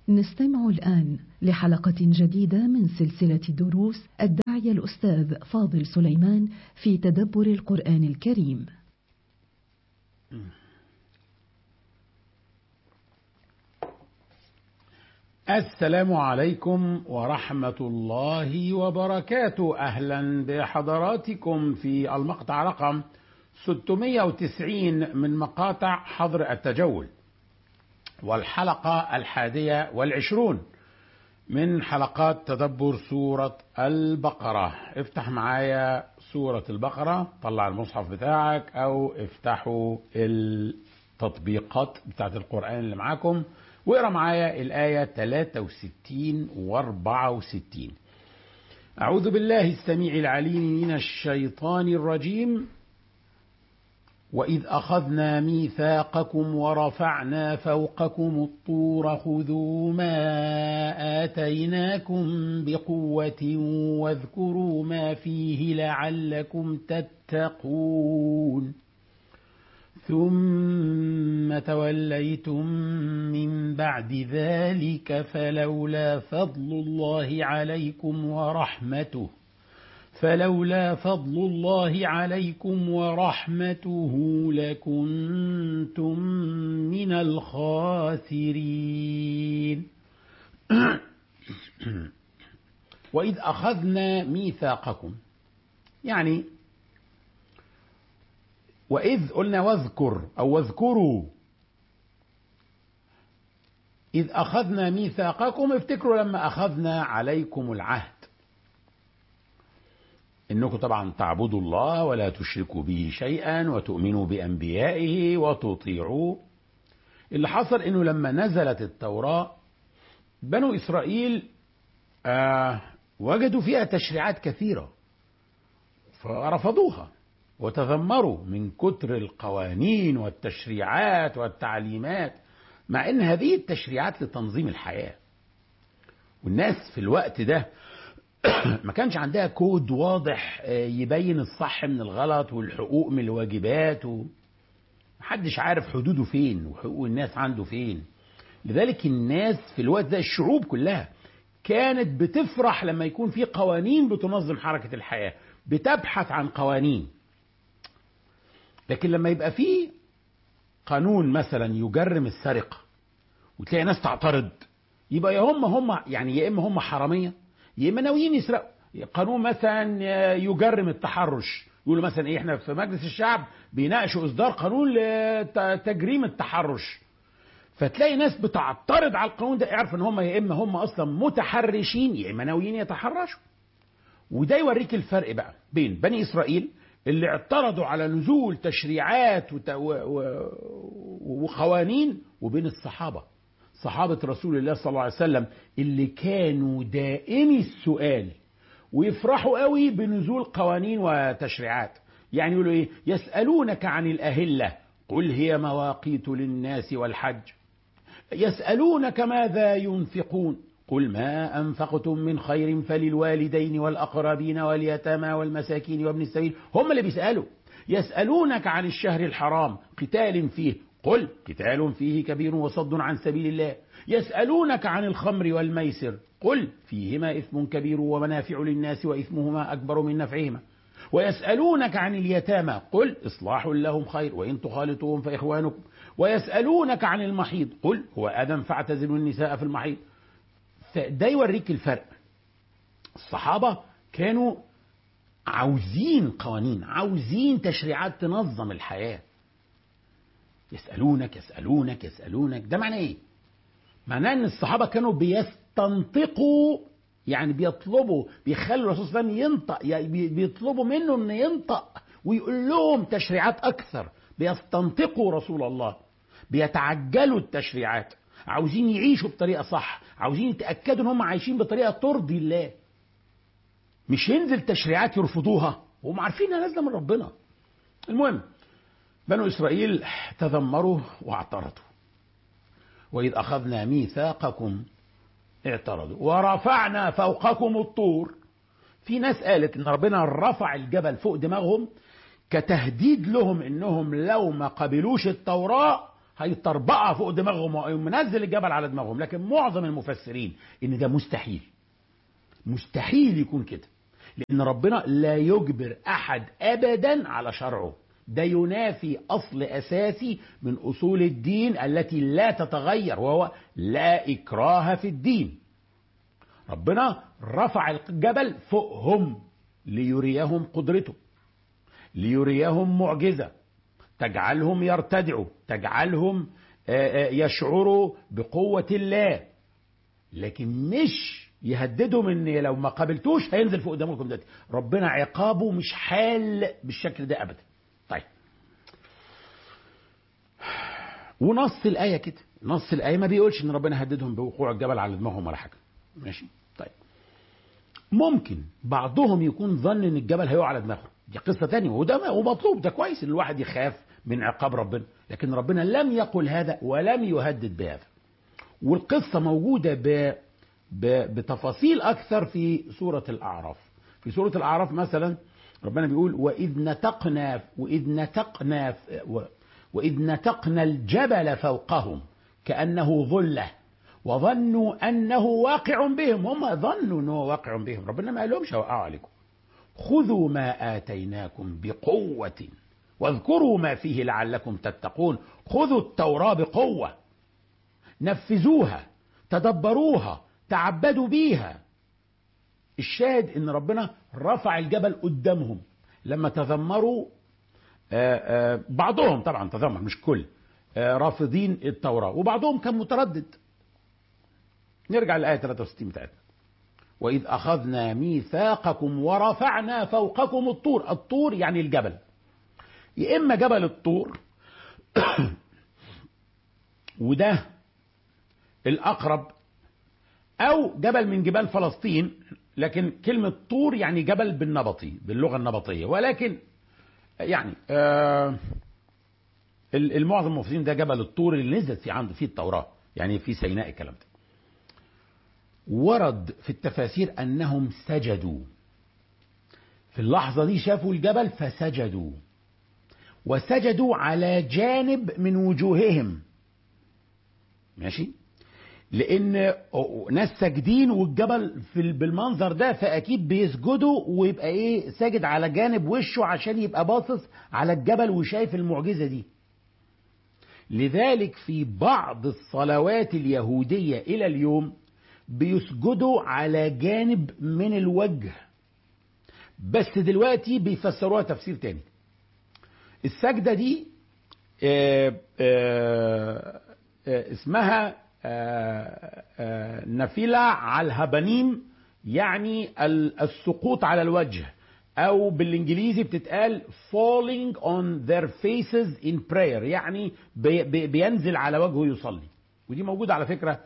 نستمع الآن لحلقة جديدة من سلسلة دروس الداعية الأستاذ فاضل سليمان في تدبر القرآن الكريم. السلام عليكم ورحمة الله وبركاته. أهلا بحضراتكم في المقطع رقم 690 من مقاطع حظر التجول، والحلقة 21 من حلقات تدبر سورة البقرة. افتح معايا سورة البقرة، طلع المصحف بتاعك أو افتحوا التطبيقات بتاعت القرآن اللي معاكم واقرأ معايا الآية 63 و 64. أعوذ بالله السميع العليم من الشيطان الرجيم. وإذ أخذنا ميثاقكم ورفعنا فوقكم الطور خذوا ما آتيناكم بقوة واذكروا ما فيه لعلكم تتقون ثم توليتم من بعد ذلك فلولا فضل الله عليكم ورحمته لكنتم من الخاسرين. وإذ أخذنا ميثاقكم، يعني وإذ قلنا واذكر أو واذكروا. إذ أخذنا ميثاقكم، افتكروا لما أخذنا عليكم العهد إنكم طبعا تعبدوا الله ولا تشركوا به شيئا وتؤمنوا بأنبيائه وتطيعوه. اللي حصل إنه لما نزلت التوراة بنو إسرائيل وجدوا فيها تشريعات كثيرة فرفضوها وتذمروا من كتر القوانين والتشريعات والتعليمات، مع ان هذه التشريعات لتنظيم الحياة، والناس في الوقت ده ما كانش عندها كود واضح يبين الصح من الغلط والحقوق من الواجبات، محدش عارف حدوده فين وحقوق الناس عنده فين. لذلك الناس في الوقت ده، الشعوب كلها كانت بتفرح لما يكون في قوانين بتنظم حركة الحياة، بتبحث عن قوانين. لكن لما يبقى فيه قانون مثلا يجرم السرقة وتلاقي ناس تعترض، يبقى يا هم يعني يا اما هم حرامية يا اما ناويين يسرقوا. قانون مثلا يجرم التحرش، يقولوا مثلا ايه، احنا في مجلس الشعب بيناقشوا اصدار قانون لتجريم التحرش، فتلاقي ناس بتعترض على القانون ده، اعرف ان هم يا اما هم اصلا متحرشين يا اما ناويين يتحرشوا. وده يوريك الفرق بقى بين بني اسرائيل اللي اعترضوا على نزول تشريعات وقوانين، وبين صحابة رسول الله صلى الله عليه وسلم اللي كانوا دائمي السؤال ويفرحوا قوي بنزول قوانين وتشريعات. يعني يقولوا ايه؟ يسألونك عن الأهلة قل هي مواقيت للناس والحج، يسألونك ماذا ينفقون قل ما أنفقتم من خير فللوالدين والأقربين واليتامى والمساكين وابن السبيل. هم اللي بيسألوا. يسألونك عن الشهر الحرام قتال فيه قل قتال فيه كبير وصد عن سبيل الله. يسألونك عن الخمر والميسر قل فيهما إثم كبير ومنافع للناس وإثمهما أكبر من نفعهما. ويسألونك عن اليتامى قل إصلاح لهم خير وإن تخالطوهم فإخوانكم. ويسألونك عن المحيض قل هو أذى فاعتزلوا النساء في المحيض. ده يوريك الفرق. الصحابة كانوا عاوزين قوانين، عاوزين تشريعات تنظم الحياة. يسألونك يسألونك يسألونك، ده معناه ايه؟ معناه ان الصحابة كانوا بيستنطقوا، يعني بيطلبوا، بيخلوا الرسول صلى الله عليه وسلم ينطق، يعني بيطلبوا منه انه ينطق ويقول لهم تشريعات اكثر. بيستنطقوا رسول الله، بيتعجلوا التشريعات، عاوزين يعيشوا بطريقة صح، عاوزين يتأكدوا ان هم عايشين بطريقة ترضي الله. مش ينزل تشريعات يرفضوها وهم عارفين انها نازلة من ربنا. المهم بنو إسرائيل تذمروا واعترضوا. وإذ أخذنا ميثاقكم اعترضوا ورفعنا فوقكم الطور. في ناس قالت إن ربنا رفع الجبل فوق دماغهم كتهديد لهم إنهم لو ما قبلوش التوراة هيطربقها فوق دماغهم ومنزل الجبل على دماغهم. لكن معظم المفسرين ان ده مستحيل، مستحيل يكون كده، لان ربنا لا يجبر احد ابدا على شرعه. ده ينافي اصل اساسي من اصول الدين التي لا تتغير، وهو لا اكراه في الدين. ربنا رفع الجبل فوقهم ليريهم قدرته، ليريهم معجزة تجعلهم يرتدعوا، تجعلهم يشعروا بقوة الله، لكن مش يهددهم ان لو ما قابلتوش هينزل فوق قدامكم دلوقتي. ربنا عقابه مش حال بالشكل ده ابدا. طيب، ونص الآية كده، نص الآية ما بيقولش ان ربنا هددهم بوقوع الجبل على دماغهم ولا حاجة. ماشي. طيب، ممكن بعضهم يكون ظن ان الجبل هيقع على دماغه، دي قصة تانية، وده ومطلوب، ده كويس ان الواحد يخاف من عقاب ربنا، لكن ربنا لم يقل هذا ولم يهدد بهذا. والقصة موجودة بتفاصيل أكثر في سورة الأعراف. في سورة الأعراف مثلا ربنا بيقول وإذ نتقنا الجبل فوقهم كأنه ظلة وظنوا أنه واقع بهم. هم ظنوا أنه واقع بهم، ربنا ما قالهمش هوقعوا عليكم. خذوا ما آتيناكم بقوة واذكروا ما فيه لعلكم تتقون. خذوا التوراة بقوة، نفذوها، تدبروها، تعبدوا بيها. الشاهد ان ربنا رفع الجبل قدامهم لما تذمروا. بعضهم طبعا تذمر، مش كل، رافضين التوراة، وبعضهم كان متردد. نرجع للآية 63 بتاعتنا. وإذ أخذنا ميثاقكم ورفعنا فوقكم الطور. الطور يعني الجبل، يا إما جبل الطور وده الأقرب، أو جبل من جبال فلسطين، لكن كلمة طور يعني جبل بالنبطي، باللغة النبطية، ولكن يعني المعظم المفسرين ده جبل الطور اللي نزلت في عنده فيه التوراة، يعني في سيناء الكلام ده. ورد في التفاسير أنهم سجدوا في اللحظة دي، شافوا الجبل فسجدوا، وسجدوا على جانب من وجوههم. ماشي، لان ناس ساجدين والجبل بالمنظر ده، فاكيد بيسجدوا ويبقى ايه، ساجد على جانب وشه عشان يبقى باصص على الجبل وشايف المعجزة دي. لذلك في بعض الصلوات اليهودية الى اليوم بيسجدوا على جانب من الوجه، بس دلوقتي بيفسروها تفسير تاني. السجدة دي اسمها نفيلة على الهبانيم، يعني السقوط على الوجه، او بالانجليزي بتتقال falling on their faces in prayer، يعني بينزل على وجهه يصلي. ودي موجودة على فكرة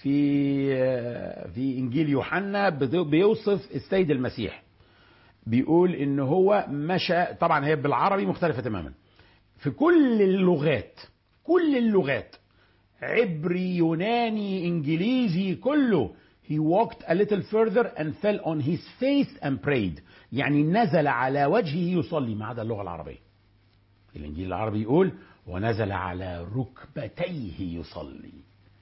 في انجيل يوحنا، بيوصف السيد المسيح، بيقول ان هو مشى. طبعا هي بالعربي مختلفة تماما، في كل اللغات، كل اللغات، عبري، يوناني، انجليزي، كله he walked a little further and fell on his face and prayed، يعني نزل على وجهه يصلي، ما عدا اللغة العربية. الانجيل العربي يقول ونزل على ركبتيه يصلي.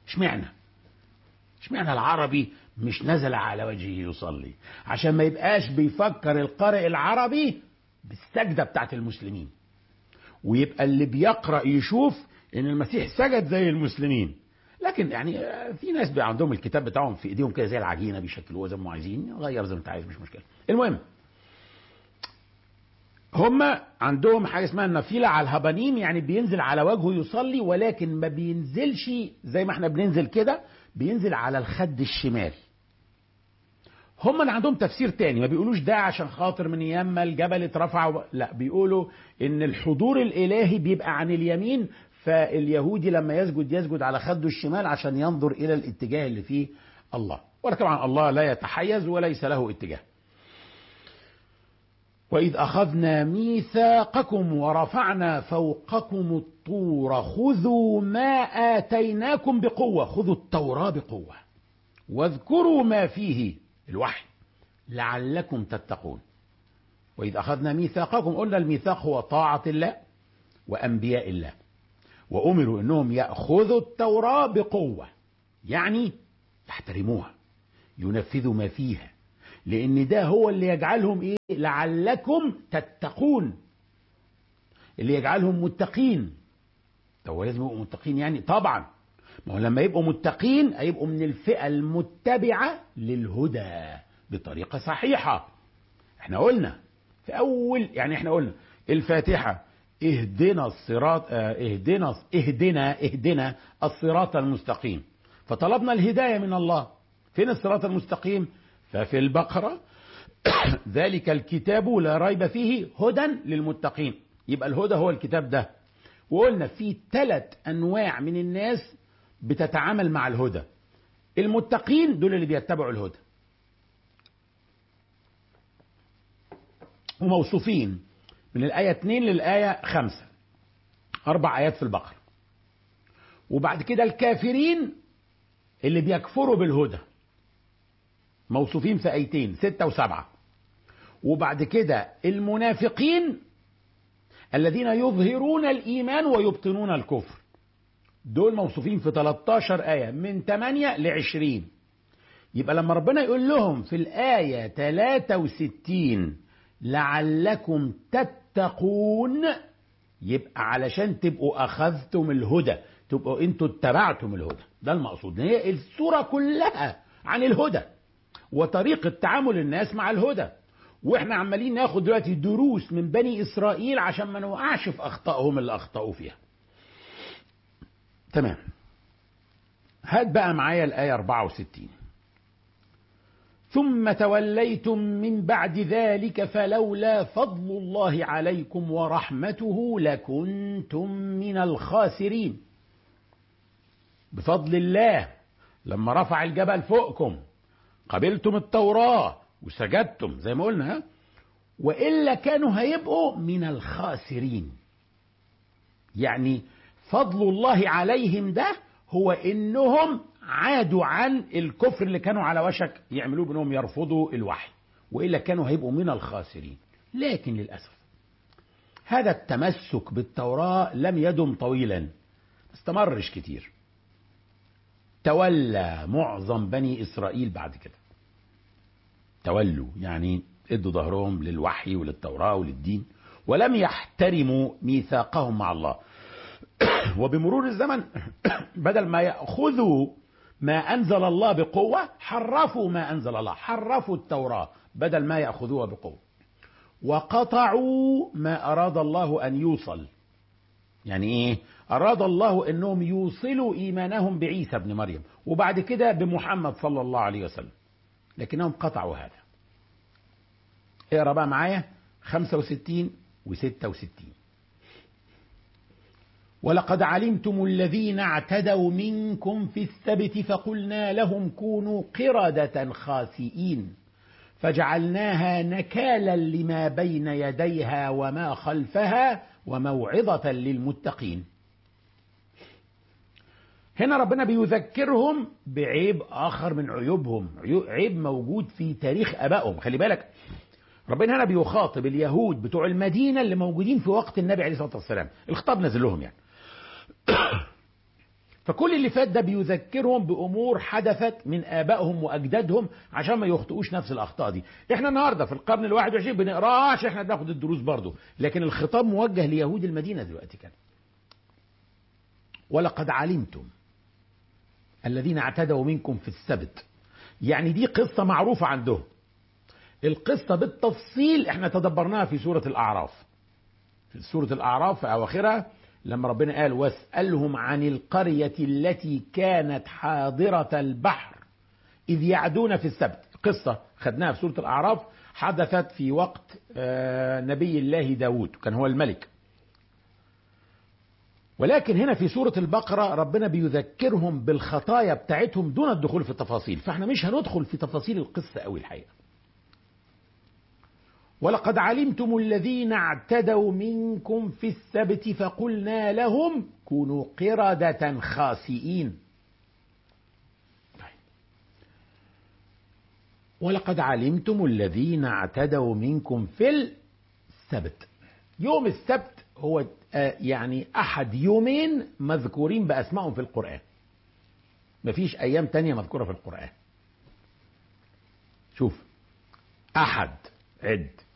اشمعنى العربي مش نزل على وجهه يصلي؟ عشان ما يبقاش بيفكر القارئ العربي بالسجدة بتاعت المسلمين، ويبقى اللي بيقرأ يشوف ان المسيح سجد زي المسلمين. لكن يعني في ناس بقى عندهم الكتاب بتاعهم في ايديهم كده زي العجينه، بيشكلوها زي ما عايزين، غير زي ما انت عايز، مش مشكله. المهم هم عندهم حاجه اسمها النفيله على الهبانيم، يعني بينزل على وجهه يصلي، ولكن ما بينزلش زي ما احنا بننزل كده، بينزل على الخد الشمال. هم اللي عندهم تفسير تاني، ما بيقولوش ده عشان خاطر من ايام ما الجبل اترفع، لا، بيقولوا ان الحضور الالهي بيبقى عن اليمين، فاليهودي لما يسجد على خده الشمال عشان ينظر الى الاتجاه اللي فيه الله. وطبعا الله لا يتحيز وليس له اتجاه. وإذ أخذنا ميثاقكم ورفعنا فوقكم الطور خذوا ما آتيناكم بقوة. خذوا التوراة بقوة واذكروا ما فيه، الوحي، لعلكم تتقون. وإذ أخذنا ميثاقكم، قلنا الميثاق هو طاعة الله وأنبياء الله، وأمروا أنهم يأخذوا التوراة بقوة، يعني يحترموها، ينفذوا ما فيها، لأن ده هو اللي يجعلهم إيه؟ لعلكم تتقون، اللي يجعلهم متقين. هو لازم يبقوا متقين يعني؟ طبعا، ما هو لما يبقوا متقين هيبقوا من الفئة المتبعة للهدى بطريقة صحيحة. احنا قلنا في أول، يعني احنا قلنا الفاتحة اهدنا الصراط، اهدنا الصراط المستقيم، فطلبنا الهداية من الله. فين الصراط المستقيم؟ ففي البقرة ذلك الكتاب لا ريب فيه هدى للمتقين. يبقى الهدى هو الكتاب ده. وقلنا في 3 أنواع من الناس بتتعامل مع الهدى. المتقين دول اللي بيتبعوا الهدى، وموصوفين من الآية 2 للآية 5، 4 آيات في البقرة. وبعد كده الكافرين اللي بيكفروا بالهدى، موصوفين في آيتين 6 و7. وبعد كده المنافقين الذين يظهرون الإيمان ويبطنون الكفر، دول موصوفين في 13 آية من 8 ل20. يبقى لما ربنا يقول لهم في الآية 63 لعلكم تتقون، يبقى علشان تبقوا أخذتم الهدى، تبقوا انتوا اتبعتم الهدى. ده المقصود. هي السورة كلها عن الهدى وطريقة تعامل الناس مع الهدى، واحنا عمالين ناخد دلوقتي دروس من بني إسرائيل عشان ما نوقعش في أخطائهم اللي أخطأوا فيها. تمام. هات بقى معايا الآية 64. ثم توليتم من بعد ذلك فلولا فضل الله عليكم ورحمته لكنتم من الخاسرين. بفضل الله لما رفع الجبل فوقكم قبلتم التوراة وسجدتم زي ما قلنا، وإلا كانوا هيبقوا من الخاسرين. يعني فضل الله عليهم ده هو إنهم عادوا عن الكفر اللي كانوا على وشك يعملوه، بأنهم يرفضوا الوحي، وإلا كانوا هيبقوا من الخاسرين. لكن للأسف هذا التمسك بالتوراة لم يدم طويلا، استمرش كتير. تولى معظم بني إسرائيل بعد كده، تولوا يعني ادوا ظهرهم للوحي وللتوراة وللدين، ولم يحترموا ميثاقهم مع الله. وبمرور الزمن بدل ما يأخذوا ما أنزل الله بقوة حرفوا ما أنزل الله، حرفوا التوراة بدل ما يأخذوها بقوة، وقطعوا ما أراد الله أن يوصل. يعني إيه؟ أراد الله أنهم يوصلوا إيمانهم بعيسى بن مريم وبعد كده بمحمد صلى الله عليه وسلم، لكنهم قطعوا هذا. اقرأ بقى معايا 65 و66. ولقد علمتم الذين اعتدوا منكم في السبت فقلنا لهم كونوا قردة خاسئين فجعلناها نكالا لما بين يديها وما خلفها وموعظة للمتقين. هنا ربنا بيذكرهم بعيب آخر من عيوبهم، عيب موجود في تاريخ آبائهم. خلي بالك ربنا هنا بيخاطب اليهود بتوع المدينة اللي موجودين في وقت النبي عليه الصلاة والسلام، الخطاب نزل لهم يعني. فكل اللي فات ده بيذكرهم بأمور حدثت من آبائهم وأجدادهم عشان ما يخطئوش نفس الأخطاء دي. احنا النهاردة في القرن ال21 بنقراها عشان احنا بناخد الدروس برضه، لكن الخطاب موجه ليهود المدينة دلوقتي كان. ولقد علمتم الذين اعتدوا منكم في السبت، يعني دي قصة معروفة عندهم. القصة بالتفصيل احنا تدبرناها في سورة الأعراف. في سورة الأعراف في أواخرها لما ربنا قال واسألهم عن القرية التي كانت حاضرة البحر إذ يعدون في السبت. قصة خدناها في سورة الأعراف حدثت في وقت نبي الله داود، كان هو الملك. ولكن هنا في سورة البقرة ربنا بيذكرهم بالخطايا بتاعتهم دون الدخول في التفاصيل، فاحنا مش هندخل في تفاصيل القصة أوي الحقيقة. ولقد علمتم الذين اعتدوا منكم في السبت فقلنا لهم كونوا قردة خاسئين. ولقد علمتم الذين اعتدوا منكم في السبت. يوم السبت هو يعني أحد يومين مذكورين بأسمائهم في القرآن، مفيش أيام تانية مذكورة في القرآن. شوف، أحد عد